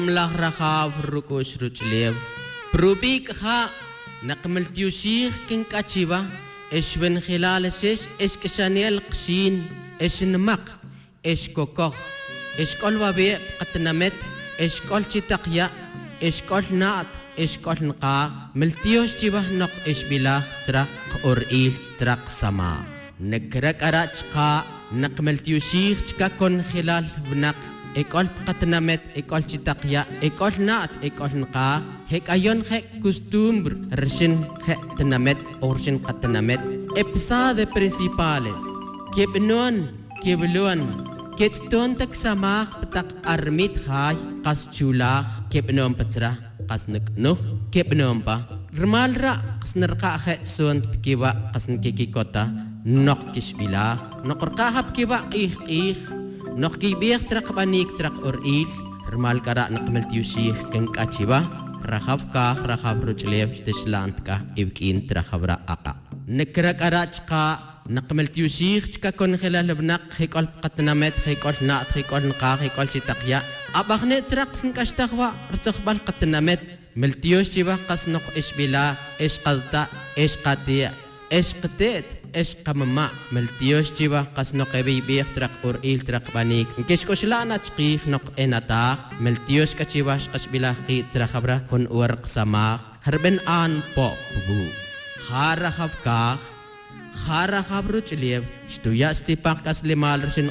ملاخ رخاف ركوش رجليب بروبيك خا نقمل تيوشيخ كن كاتشيبا إيش بن خلال سيش إيش كشانيل قشين إيش نمق إيش كوكوخ إيش كل وبيع قتنمت إيش كل تقيا إيش كل نات إيش كل نقاخ ملتيوش تيبه نق إيش بلا ترق أوريل ترق سما نكرك أراتشقا نقمل تيوشيخ تكا خلال بنق إيكول قتنمت إيكول تقيا إيكول نات إيكول نقاخ هيك أيون هيك كوستومبر رشين هيك تنمت أورشين قتنمت episode principales kebluan ketton tak samah petak armit khai kas chulah kebnom patra kas neknuh kebnom pa remalra kas nerka khe son kiwa kas nkiki kota nok kisbila nokorka hap kiwa ih nok kibih trak banik trak oril remal kara nakmel tiusih keng kachiba rakhaf ka rakhaf rujlev tishlant ka ibkin trakhabra aka نكرك أراجقا نقمل تيوشيخ تكا كون خلال بناق خيكول قتنامت خيكول ناط خيكول نقا خيكول تقيا أباخني ترقص نكاشتاخوا رتخبال قتنامت ملتيوش تيبا قصنق إش بلا إش قلتا إش قاتيا إش قتيت إش قمما ملتيوش تيبا قصنق بيبيخ ترق أورئيل ترق بانيك نكيش كوشلانا تقيخ نق إناتاخ ملتيوش كتيباش قش بلا خي ترخبرا كون ورق سماخ هربن آن بو Khara khaf ruch lieb, stuya stipak kas limal resin